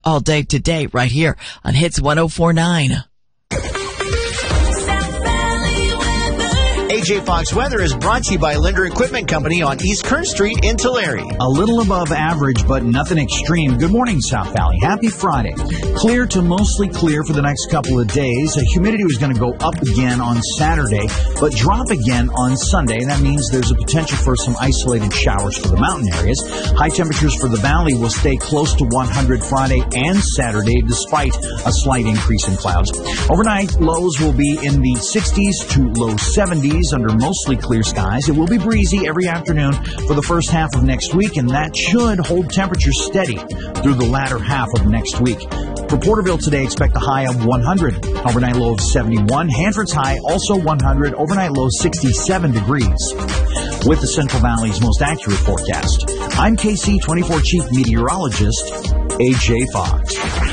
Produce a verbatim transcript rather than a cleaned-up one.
all day today right here on Hits one oh four point nine. A J Fox Weather is brought to you by Linder Equipment Company on East Kern Street in Tulare. A little above average, but nothing extreme. Good morning, South Valley. Happy Friday. Clear to mostly clear for the next couple of days. The humidity was going to go up again on Saturday, but drop again on Sunday. That means there's a potential for some isolated showers for the mountain areas. High temperatures for the valley will stay close to one hundred Friday and Saturday, despite a slight increase in clouds. Overnight, lows will be in the sixties to low seventies. Under mostly clear skies. It will be breezy every afternoon for the first half of next week, and that should hold temperatures steady through the latter half of next week. For Porterville today, expect a high of one hundred. Overnight low of seventy-one. Hanford's high also one hundred. Overnight low sixty-seven degrees. With the Central Valley's most accurate forecast, I'm K C twenty-four Chief Meteorologist A J Fox.